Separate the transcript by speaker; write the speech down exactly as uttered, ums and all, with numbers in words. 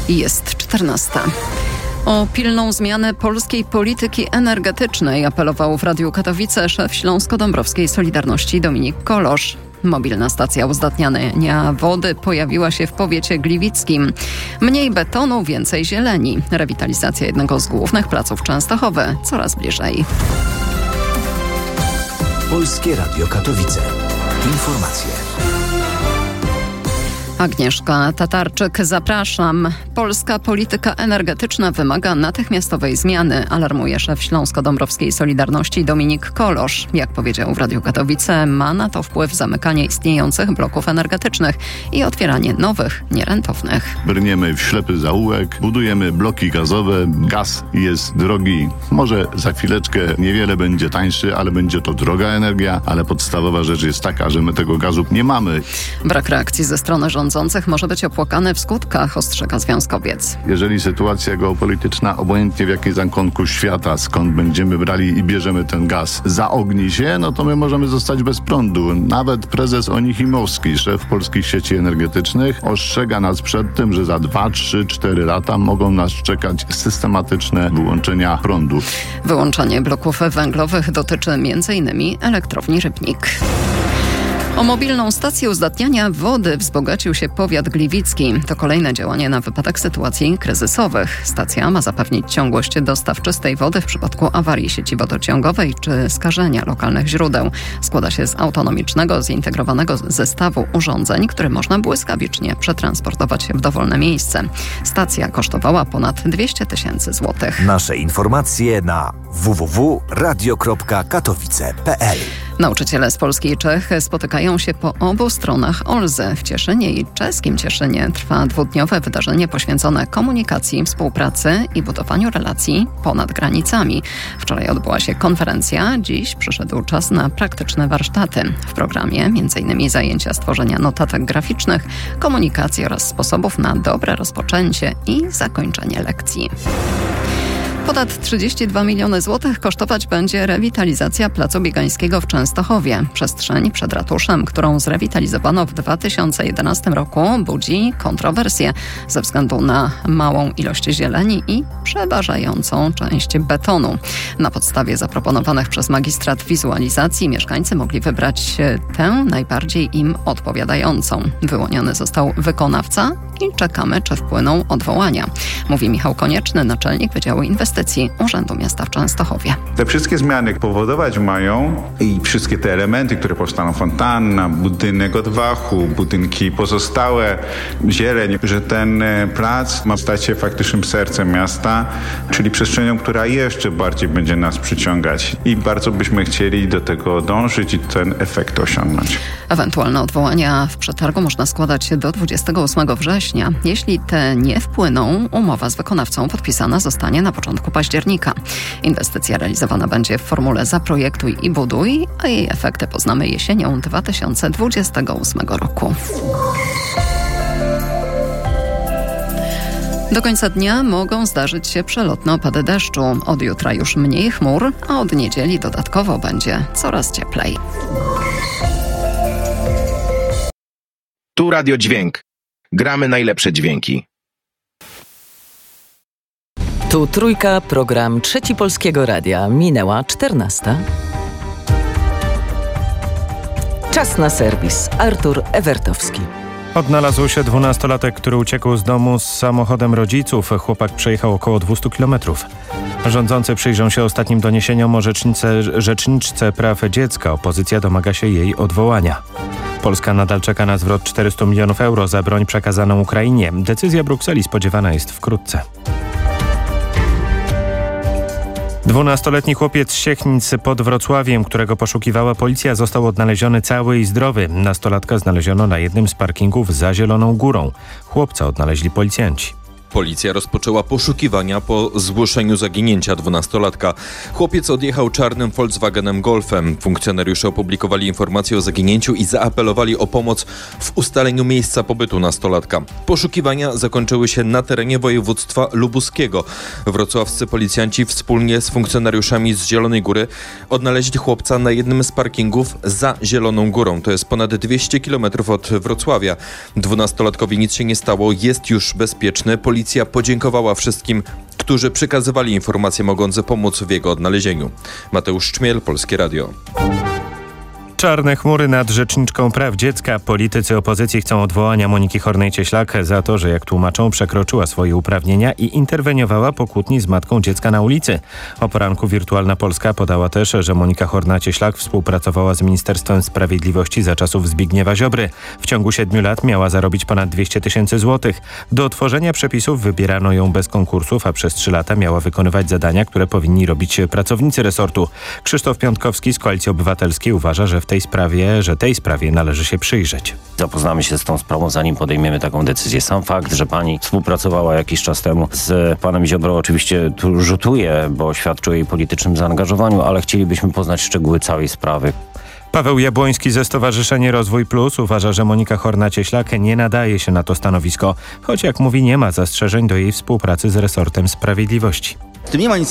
Speaker 1: Jest czternasta. O pilną zmianę polskiej polityki energetycznej apelował w Radiu Katowice szef Śląsko-Dąbrowskiej Solidarności Dominik Kolosz. Mobilna stacja uzdatniania wody pojawiła się w powiecie gliwickim. Mniej betonu, więcej zieleni. Rewitalizacja jednego z głównych placów Częstochowy coraz bliżej.
Speaker 2: Polskie Radio Katowice. Informacje.
Speaker 1: Agnieszka Tatarczyk, zapraszam. Polska polityka energetyczna wymaga natychmiastowej zmiany, alarmuje szef Śląsko-Dąbrowskiej Solidarności Dominik Kolosz. Jak powiedział w Radiu Katowice, ma na to wpływ zamykanie istniejących bloków energetycznych i otwieranie nowych, nierentownych.
Speaker 3: Brniemy w ślepy zaułek, budujemy bloki gazowe, gaz jest drogi. Może za chwileczkę niewiele będzie tańszy, ale będzie to droga energia, ale podstawowa rzecz jest taka, że my tego gazu nie mamy.
Speaker 1: Brak reakcji ze strony rządu może być opłakany w skutkach, ostrzega związkowiec.
Speaker 3: Jeżeli sytuacja geopolityczna, obojętnie w jakim zakątku świata, skąd będziemy brali i bierzemy ten gaz, zaogni się, no to my możemy zostać bez prądu. Nawet prezes Onichimowski, szef polskich sieci energetycznych, ostrzega nas przed tym, że za dwa, trzy, cztery lata mogą nas czekać systematyczne wyłączenia prądu.
Speaker 1: Wyłączenie bloków węglowych dotyczy między innymi elektrowni Rybnik. O mobilną stację uzdatniania wody wzbogacił się powiat gliwicki. To kolejne działanie na wypadek sytuacji kryzysowych. Stacja ma zapewnić ciągłość dostaw czystej wody w przypadku awarii sieci wodociągowej czy skażenia lokalnych źródeł. Składa się z autonomicznego, zintegrowanego zestawu urządzeń, które można błyskawicznie przetransportować w dowolne miejsce. Stacja kosztowała ponad dwieście tysięcy złotych.
Speaker 2: Nasze informacje na w w w kropka radio kropka katowice kropka p l.
Speaker 1: Nauczyciele z Polski i Czech spotykają się po obu stronach Olzy. W Cieszynie i czeskim Cieszynie trwa dwudniowe wydarzenie poświęcone komunikacji, współpracy i budowaniu relacji ponad granicami. Wczoraj odbyła się konferencja, dziś przyszedł czas na praktyczne warsztaty. W programie między innymi zajęcia stworzenia notatek graficznych, komunikacji oraz sposobów na dobre rozpoczęcie i zakończenie lekcji. Ponad trzydzieści dwa miliony złotych kosztować będzie rewitalizacja Placu Biegańskiego w Częstochowie. Przestrzeń przed ratuszem, którą zrewitalizowano w dwa tysiące jedenastym roku, budzi kontrowersje ze względu na małą ilość zieleni i przeważającą część betonu. Na podstawie zaproponowanych przez magistrat wizualizacji mieszkańcy mogli wybrać tę najbardziej im odpowiadającą. Wyłoniony został wykonawca i czekamy, czy wpłyną odwołania, mówi Michał Konieczny, naczelnik Wydziału Inwestycji Urzędu Miasta w Częstochowie.
Speaker 4: Te wszystkie zmiany powodować mają i wszystkie te elementy, które powstaną, fontanna, budynek odwachu, budynki pozostałe, zieleń, że ten plac ma stać się faktycznym sercem miasta, czyli przestrzenią, która jeszcze bardziej będzie nas przyciągać i bardzo byśmy chcieli do tego dążyć i ten efekt osiągnąć.
Speaker 1: Ewentualne odwołania w przetargu można składać do dwudziestego ósmego września. Jeśli te nie wpłyną, umowa z wykonawcą podpisana zostanie na początku października. Inwestycja realizowana będzie w formule zaprojektuj i buduj, a jej efekty poznamy jesienią dwa tysiące dwudziestego ósmego roku. Do końca dnia mogą zdarzyć się przelotne opady deszczu. Od jutra już mniej chmur, a od niedzieli dodatkowo będzie coraz cieplej.
Speaker 5: Tu Radio Dźwięk. Gramy najlepsze dźwięki.
Speaker 6: Tu Trójka, program Trzeci Polskiego Radia. Minęła czternasta. Czas na serwis. Artur Ewertowski.
Speaker 7: Odnalazł się dwunastolatek, który uciekł z domu z samochodem rodziców. Chłopak przejechał około dwieście kilometrów. Rządzący przyjrzą się ostatnim doniesieniom o rzecznice, rzeczniczce praw dziecka. Opozycja domaga się jej odwołania. Polska nadal czeka na zwrot czterysta milionów euro za broń przekazaną Ukrainie. Decyzja Brukseli spodziewana jest wkrótce. Dwunastoletni chłopiec z Siechnic pod Wrocławiem, którego poszukiwała policja, został odnaleziony cały i zdrowy. Nastolatka znaleziono na jednym z parkingów za Zieloną Górą. Chłopca odnaleźli policjanci.
Speaker 8: Policja rozpoczęła poszukiwania po zgłoszeniu zaginięcia dwunastolatka. Chłopiec odjechał czarnym Volkswagenem Golfem. Funkcjonariusze opublikowali informację o zaginięciu i zaapelowali o pomoc w ustaleniu miejsca pobytu nastolatka. Poszukiwania zakończyły się na terenie województwa lubuskiego. Wrocławscy policjanci wspólnie z funkcjonariuszami z Zielonej Góry odnaleźli chłopca na jednym z parkingów za Zieloną Górą. To jest ponad dwieście kilometrów od Wrocławia. Dwunastolatkowi nic się nie stało, jest już bezpieczny. Policja policja podziękowała wszystkim, którzy przekazywali informacje mogące pomóc w jego odnalezieniu. Mateusz Czmiel, Polskie Radio.
Speaker 7: Czarne chmury nad rzeczniczką praw dziecka. Politycy opozycji chcą odwołania Moniki Hornej-Cieślak za to, że jak tłumaczą, przekroczyła swoje uprawnienia i interweniowała po kłótni z matką dziecka na ulicy. O poranku Wirtualna Polska podała też, że Monika Horna-Cieślak współpracowała z Ministerstwem Sprawiedliwości za czasów Zbigniewa Ziobry. W ciągu siedmiu lat miała zarobić ponad dwieście tysięcy złotych. Do tworzenia przepisów wybierano ją bez konkursów, a przez trzy lata miała wykonywać zadania, które powinni robić pracownicy resortu. Krzysztof Piątkowski z Koalicji Obywatelskiej uważa, że w tej sprawie, że tej sprawie należy się przyjrzeć.
Speaker 9: Zapoznamy się z tą sprawą, zanim podejmiemy taką decyzję. Sam fakt, że pani współpracowała jakiś czas temu z panem Ziobrą, oczywiście tu rzutuje, bo świadczy o jej politycznym zaangażowaniu, ale chcielibyśmy poznać szczegóły całej sprawy.
Speaker 7: Paweł Jabłoński ze Stowarzyszenia Rozwój Plus uważa, że Monika Horna-Cieślak nie nadaje się na to stanowisko, choć jak mówi, nie ma zastrzeżeń do jej współpracy z resortem sprawiedliwości.
Speaker 10: W tym nie ma nic